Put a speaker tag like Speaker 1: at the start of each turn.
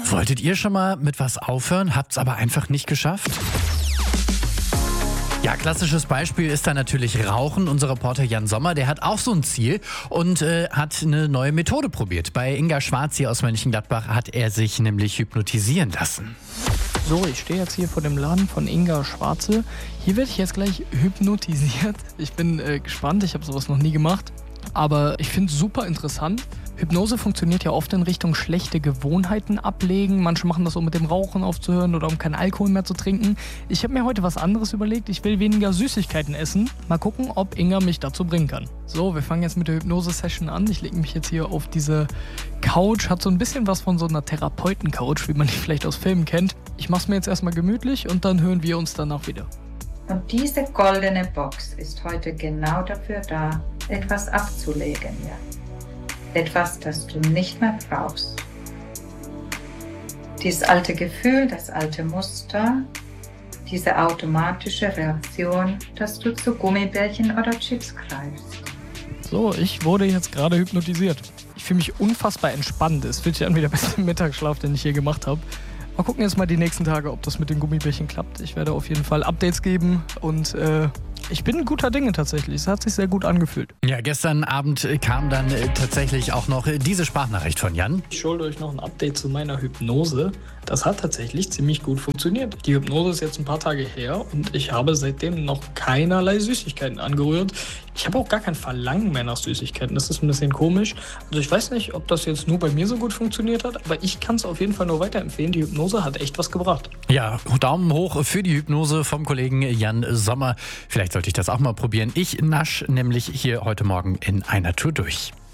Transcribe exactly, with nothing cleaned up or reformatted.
Speaker 1: Wolltet ihr schon mal mit was aufhören, habt's aber einfach nicht geschafft? Ja, klassisches Beispiel ist da natürlich Rauchen. Unser Reporter Jan Sommer, der hat auch so ein Ziel und äh, hat eine neue Methode probiert. Bei Inga Schwarz hier aus Mönchengladbach hat er sich nämlich hypnotisieren lassen.
Speaker 2: So, ich stehe jetzt hier vor dem Laden von Inga Schwarze. Hier werde ich jetzt gleich hypnotisiert. Ich bin äh, gespannt, ich habe sowas noch nie gemacht. Aber ich finde es super interessant. Hypnose funktioniert ja oft in Richtung schlechte Gewohnheiten ablegen. Manche machen das, um mit dem Rauchen aufzuhören oder um keinen Alkohol mehr zu trinken. Ich habe mir heute was anderes überlegt. Ich will weniger Süßigkeiten essen. Mal gucken, ob Inga mich dazu bringen kann. So, wir fangen jetzt mit der Hypnose-Session an. Ich lege mich jetzt hier auf diese Couch. Hat so ein bisschen was von so einer Therapeuten-Couch, wie man die vielleicht aus Filmen kennt. Ich mache es mir jetzt erstmal gemütlich und dann hören wir uns danach wieder.
Speaker 3: Und diese goldene Box ist heute genau dafür da, etwas abzulegen, ja. Etwas, das du nicht mehr brauchst. Dieses alte Gefühl, das alte Muster, diese automatische Reaktion, dass du zu Gummibärchen oder Chips greifst.
Speaker 2: So, ich wurde jetzt gerade hypnotisiert. Ich fühle mich unfassbar entspannt. Es fühlt sich an wie der beste Mittagsschlaf, den ich je gemacht habe. Mal gucken jetzt mal die nächsten Tage, ob das mit den Gummibärchen klappt. Ich werde auf jeden Fall Updates geben und äh, ich bin guter Dinge tatsächlich. Es hat sich sehr gut angefühlt.
Speaker 1: Ja, gestern Abend kam dann äh, tatsächlich auch noch äh, diese Sprachnachricht von Jan.
Speaker 2: Ich schulde euch noch ein Update zu meiner Hypnose. Das hat tatsächlich ziemlich gut funktioniert. Die Hypnose ist jetzt ein paar Tage her und ich habe seitdem noch keinerlei Süßigkeiten angerührt. Ich habe auch gar kein Verlangen mehr nach Süßigkeiten. Das ist ein bisschen komisch. Also ich weiß nicht, ob das jetzt nur bei mir so gut funktioniert hat, aber ich kann es auf jeden Fall nur weiterempfehlen. Die Hypnose hat echt was gebracht.
Speaker 1: Ja, Daumen hoch für die Hypnose vom Kollegen Jan Sommer. Vielleicht sollte ich das auch mal probieren. Ich nasch nämlich hier heute Morgen in einer Tour durch.